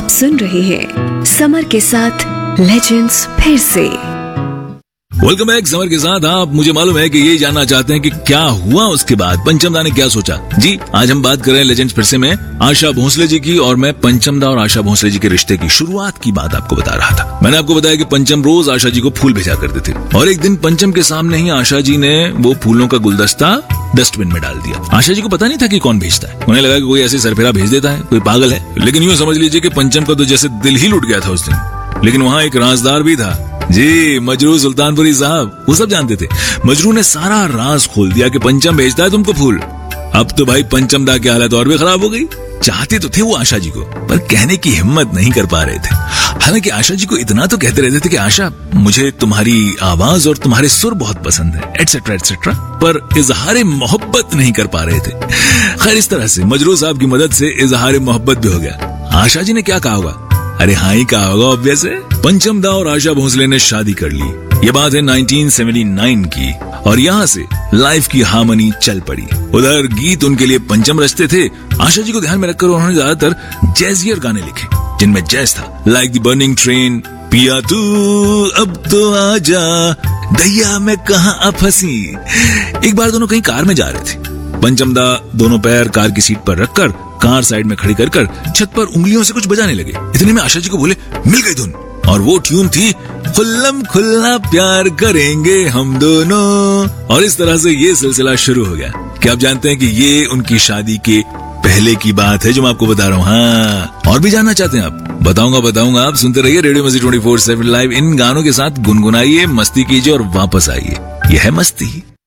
सुन रहे हैं समर के साथ लेजेंड्स फिर से। वेलकम बैक समर के साथ। आप मुझे मालूम है कि ये जानना चाहते हैं कि क्या हुआ उसके बाद, पंचम दा ने क्या सोचा। जी, आज हम बात कर रहे हैं लेजेंड्स फिर से में आशा भोसले जी की, और मैं पंचम दा और आशा भोसले जी के रिश्ते की शुरुआत की बात आपको बता रहा था। मैंने आपको बताया कि पंचम रोज आशा जी को फूल भेजा करते थे, और एक दिन पंचम के सामने ही आशा जी ने वो फूलों का गुलदस्ता डस्टबिन में डाल दिया। आशा जी को पता नहीं था कि कौन भेजता है, उन्हें लगा कि कोई ऐसे सरफेरा भेज देता है, कोई पागल है। लेकिन यूं समझ लीजिए कि पंचम का तो जैसे दिल ही लुट गया था उस दिन। लेकिन वहां एक राजदार भी था जी, मजरू सुल्तानपुरी साहब। वो सब जानते थे। मजरू ने सारा राज खोल दिया कि पंचम भेजता है तुमको फूल। अब तो भाई पंचम दा की हालत और भी खराब हो गई। चाहते तो थे वो आशा जी को, पर कहने की हिम्मत नहीं कर पा रहे थे। हालांकि आशा जी को इतना तो कहते रहते थे कि आशा, मुझे तुम्हारी आवाज और तुम्हारे सुर बहुत पसंद है, एटसेट्रा एटसेट्रा, पर इजहार मोहब्बत नहीं कर पा रहे थे। खैर, इस तरह से मजरू साहब की मदद से इजहार मोहब्बत भी हो गया। आशा जी ने क्या कहा होगा? अरे हाँ ही कहा होगा ऑब्वियस है। पंचम दा और आशा भोसले ने शादी कर ली। ये बात है 1979 की, और यहाँ से लाइफ की हार्मनी चल पड़ी। उधर गीत उनके लिए पंचम रचते थे। आशा जी को ध्यान में रखकर उन्होंने ज्यादातर जैजियर गाने लिखे, जिनमें जैज था। लाइक द बर्निंग ट्रेन, पिया तू अब तो आजा, दैया मैं कहाँ अब फंसी। एक बार दोनों कहीं कार में जा रहे थे। पंचम दा दोनों पैर कार की सीट पर रखकर कार साइड में खड़ी कर छत पर उंगलियों से कुछ बजाने लगे। इतने में आशा जी को बोले, मिल गई धुन। और वो ट्यून थी, खुल्लम खुल्ला प्यार करेंगे हम दोनों। और इस तरह से ये सिलसिला शुरू हो गया। क्या आप जानते हैं कि ये उनकी शादी के पहले की बात है जो मैं आपको बता रहा हूँ। हाँ, और भी जानना चाहते हैं आप? बताऊंगा। आप सुनते रहिए रेडियो मस्ती 24/7 लाइव। इन गानों के साथ गुनगुनाइए, मस्ती कीजिए और वापस आइए। यह है मस्ती।